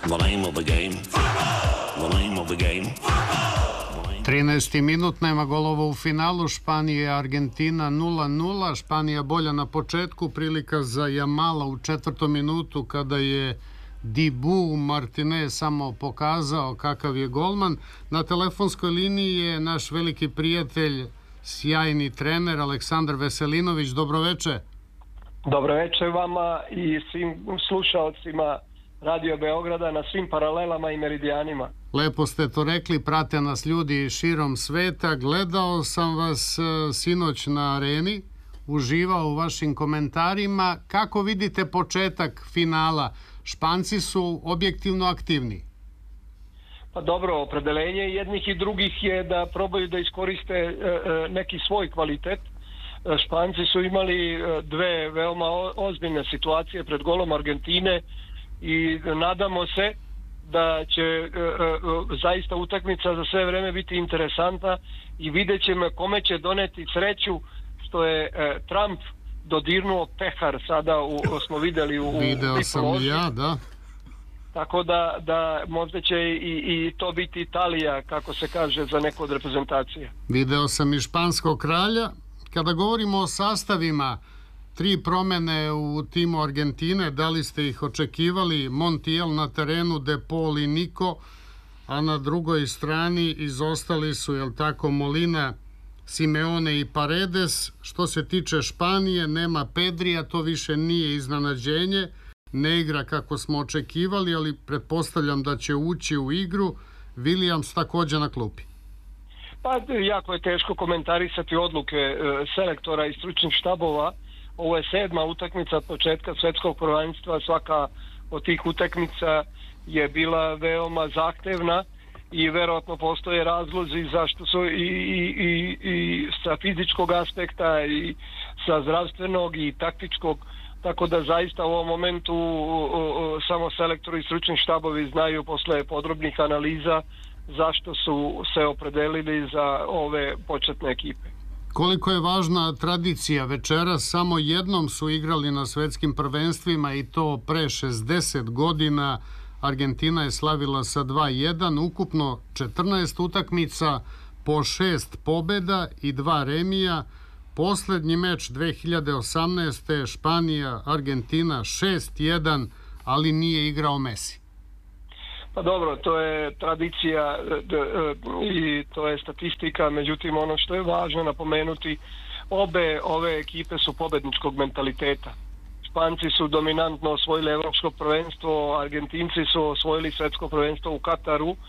The name of the game. The name of the game. 13. minut, nema golova u finalu, Španija i Argentina 0-0, Španija bolja na početku, prilika za Jamala u 4. minutu kada je Dibu Martinez samo pokazao kakav je golman. Na telefonskoj liniji je naš veliki prijatelj, sjajni trener Aleksandar Veselinović. Dobroveče. Dobroveče vama i svim slušalcima Radio Beograda na svim paralelama i meridijanima. Lepo ste to rekli, prate nas ljudi širom sveta. Gledao sam vas sinoć na areni, uživao u vašim komentarima. Kako vidite početak finala? Španci su objektivno aktivni. Pa dobro, opredelenje jednih i drugih je da probaju da iskoriste neki svoj kvalitet. Španci su imali dve veoma ozbiljne situacije pred golom Argentine i nadamo se da će zaista utakmica za sve vreme biti interesantna i vidjet ćemo kome će doneti sreću što je Trump dodirnuo pehar sada smo videli u video sam i ja, da. Tako da možda će i to biti Italija, kako se kaže, za neku od reprezentacije. Video sam i španskog kralja. Kada govorimo o sastavima, 3 promene u timu Argentine, da li ste ih očekivali? Montiel na terenu, De Paul i Nico, a na drugoj strani izostali su, jel tako, Molina, Simeone i Paredes. Što se tiče Španije, nema Pedrija, to više nije iznenađenje, ne igra kako smo očekivali, ali pretpostavljam da će ući u igru. Williams također na klupi. Pa jako je teško komentarisati odluke selektora i stručnih štabova. Ovo je 7. utakmica od početka svetskog prvenstva. Svaka od tih utakmica je bila veoma zahtevna i verovatno postoje razlozi zašto su i sa fizičkog aspekta i sa zdravstvenog i taktičkog, tako da zaista u ovom momentu samo selektori i stručni štabovi znaju posle podrobnih analiza zašto su se opredelili za ove početne ekipe. Koliko je važna tradicija? Večeras samo jednom su igrali na svetskim prvenstvima i to pre 60 godina. Argentina je slavila sa 2-1, ukupno 14 utakmica, po 6 pobjeda i 2 remija. Poslednji meč 2018. Španija, Argentina 6-1, ali nije igrao Messi. Pa dobro, to je tradicija i to je statistika, međutim ono što je važno napomenuti, obe ove ekipe su pobedničkog mentaliteta. Španci su dominantno osvojili evropsko prvenstvo, Argentinci su osvojili svetsko prvenstvo u Kataru